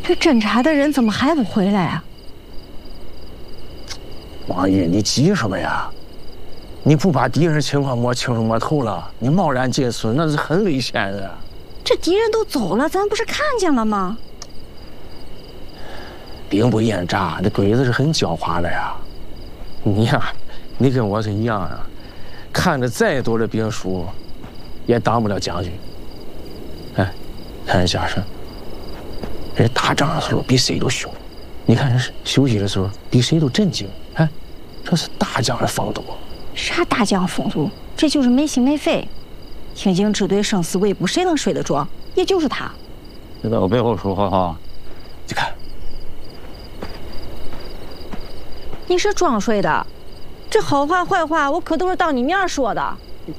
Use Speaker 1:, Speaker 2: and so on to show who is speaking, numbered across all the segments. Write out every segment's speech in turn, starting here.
Speaker 1: 这侦查的人怎么还不回来啊？
Speaker 2: 王爷，你急什么呀？你不把敌人情况摸清楚摸透了，你贸然进村那是很危险的。
Speaker 1: 这敌人都走了，咱不是看见了吗？
Speaker 2: 兵不厌诈，这鬼子是很狡猾的呀。你呀，你跟我是一样啊，看着再多的兵书，也当不了将军。哎，看人家是，人打仗的时候比谁都凶，你看人休息的时候比谁都镇静。哎，这是大将的风度。
Speaker 1: 啥大将风度？这就是没心没肺。挺进支队生死未卜，谁能睡得着？也就是他。
Speaker 3: 别在我背后说坏话。
Speaker 2: 你看，
Speaker 1: 你是装睡的，这好话坏话我可都是当你面说的。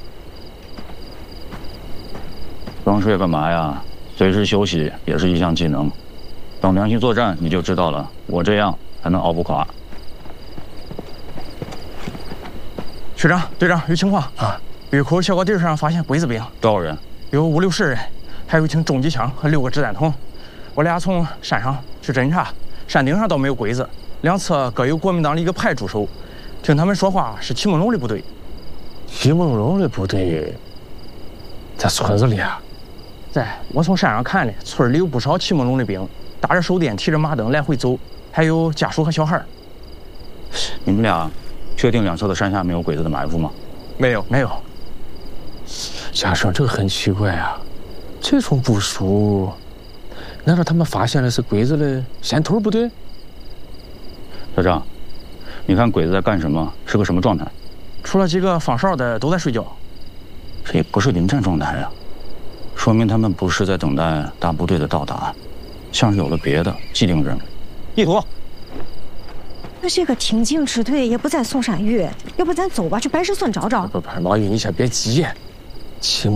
Speaker 3: 装睡干嘛呀？随时休息也是一项技能。等良心作战你就知道了，我这样还能熬不垮。
Speaker 4: 学长、队长，有情况啊！峪口小高地上发现鬼子兵，
Speaker 3: 多少人？
Speaker 4: 有5、60人，还有一挺重机枪和6个子弹筒。我俩从山上去侦查，山顶上倒没有鬼子，两侧各有国民党的一个排驻守。听他们说话是齐梦龙的部队。
Speaker 2: 齐梦龙的部队在村子里啊？
Speaker 4: 在，我从山上看的，村里有不少齐梦龙的兵，打着手电，提着马灯来回走，还有家属和小孩。
Speaker 3: 你们俩确定两侧的山下没有鬼子的埋伏吗？
Speaker 4: 没有，没有。
Speaker 2: 家生，这个很奇怪啊，这种部署，难道他们发现的是鬼子的先头部队？
Speaker 3: 小张，你看鬼子在干什么？是个什么状态？
Speaker 4: 除了几个放哨的都在睡觉。
Speaker 3: 这也不是临战状态呀，说明他们不是在等待大部队的到达，像是有了别的既定任务。
Speaker 4: 地图。
Speaker 1: 那这个挺进支队也不在松山峪，要不咱走吧，去白石村找找。
Speaker 2: 不，老玉，你先别急。齐